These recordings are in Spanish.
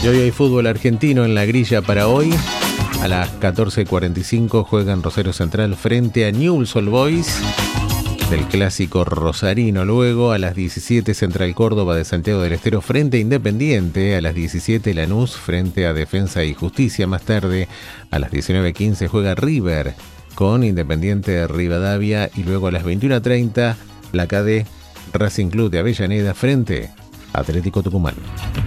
Y hoy hay fútbol argentino en la grilla para hoy. A las 14:45 juegan Rosario Central frente a Newell's Old Boys del clásico rosarino. Luego a las 17 Central Córdoba de Santiago del Estero frente a Independiente. A las 17 Lanús frente a Defensa y Justicia. Más tarde a las 19:15 juega River con Independiente de Rivadavia. Y luego a las 21:30 la KD Racing Club de Avellaneda frente a Atlético Tucumán.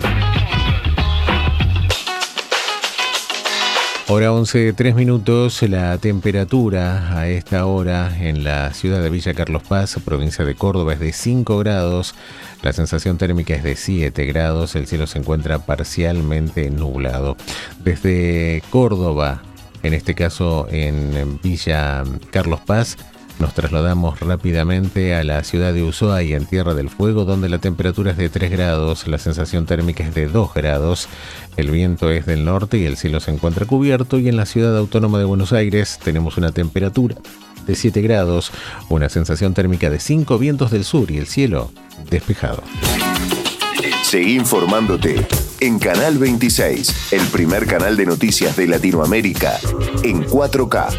Hora 11, 3 minutos, la temperatura a esta hora en la ciudad de Villa Carlos Paz, provincia de Córdoba, es de 5 grados, la sensación térmica es de 7 grados, el cielo se encuentra parcialmente nublado. Desde Córdoba, en este caso en Villa Carlos Paz, nos trasladamos rápidamente a la ciudad de Ushuaia, en Tierra del Fuego, donde la temperatura es de 3 grados, la sensación térmica es de 2 grados, el viento es del norte y el cielo se encuentra cubierto. Y en la ciudad autónoma de Buenos Aires tenemos una temperatura de 7 grados, una sensación térmica de 5, vientos del sur y el cielo despejado. Seguí informándote en Canal 26, el primer canal de noticias de Latinoamérica, en 4K.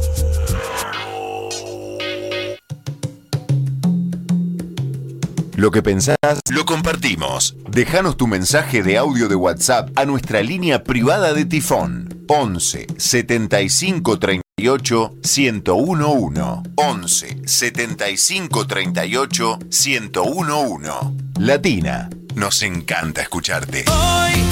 Lo que pensás, lo compartimos. Déjanos tu mensaje de audio de WhatsApp a nuestra línea privada de Tifón. 11 75 38 1011. 11 75 38 1011. Latina, nos encanta escucharte. Hoy